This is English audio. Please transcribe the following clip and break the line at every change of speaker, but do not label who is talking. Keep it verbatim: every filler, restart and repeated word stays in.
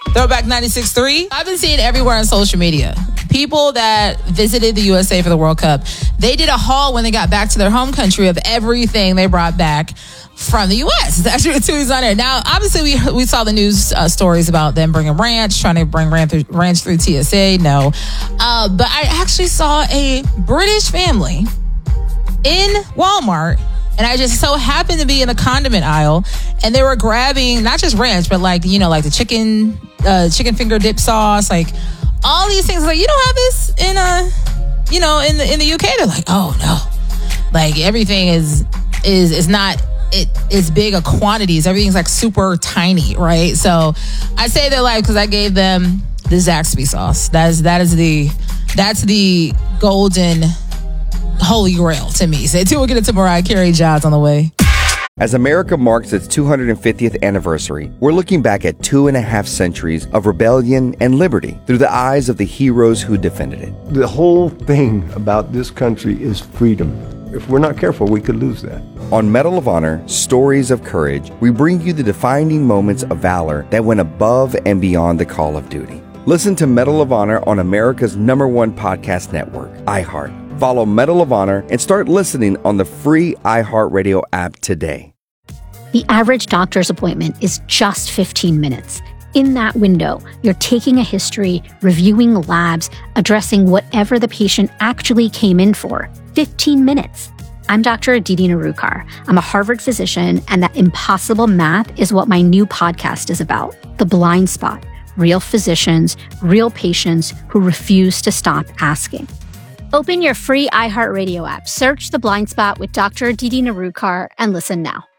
Throwback ninety-six point three. I've been seeing everywhere on social media. People that visited the U S A for the World Cup, they did a haul when they got back to their home country of everything they brought back from the U S. It's actually a tweet on there. Now, obviously, we we saw the news uh, stories about them bringing ranch, trying to bring ranch through, ranch through T S A. No. Uh, but I actually saw a British family in Walmart, and I just so happened to be in the condiment aisle, and they were grabbing not just ranch, but like, you know, like the chicken, uh, chicken finger dip sauce, like all these things. Like, you don't have this in uh, you know, in the in the U K. They're like, oh no, like everything is is is not. It is big of quantities. Everything's like super tiny, right? So I say they're like, because I gave them the Zaxby sauce. That is that is the that's the golden holy grail to me. Say so, we'll get into Mariah Carey jobs on the way.
As America marks its two hundred fiftieth anniversary, we're looking back at two and a half centuries of rebellion and liberty through the eyes of the heroes who defended it.
The whole thing about this country is freedom. If we're not careful, we could lose that.
On Medal of Honor, Stories of Courage, we bring you the defining moments of valor that went above and beyond the call of duty. Listen to Medal of Honor on America's number one podcast network, iHeart. Follow Medal of Honor and start listening on the free iHeartRadio app today.
The average doctor's appointment is just fifteen minutes. In that window, you're taking a history, reviewing labs, addressing whatever the patient actually came in for. fifteen minutes. I'm Doctor Aditi Narukar. I'm a Harvard physician, and that impossible math is what my new podcast is about. The Blind Spot. Real physicians, real patients who refuse to stop asking. Open your free iHeartRadio app, search The Blind Spot with Doctor Aditi Narukar, and listen now.